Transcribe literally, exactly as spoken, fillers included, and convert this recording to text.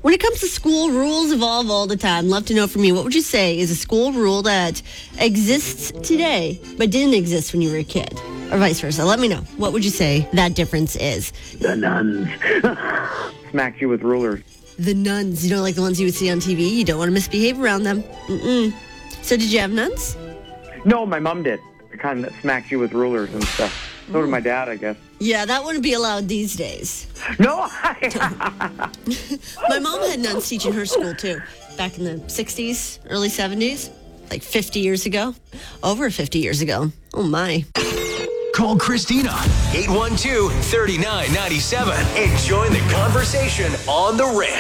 When it comes to school, rules evolve all the time. Love to know from you. What would you say is a school rule that exists today but didn't exist when you were a kid? Or vice versa. Let me know. What would you say that difference is? The nuns smacked you with rulers. The nuns. You know, like the ones you would see on T V. You don't want to misbehave around them. Mm-mm. So did you have nuns? No, my mom did. The kind that smacked you with rulers and stuff. So did my dad, I guess. Yeah, that wouldn't be allowed these days. No! My mom had nuns teaching her school, too. Back in the sixties, early seventies. Like fifty years ago. Over fifty years ago. Oh, my. Call Christina, eight one two, three nine nine seven, and join the conversation on The Rant.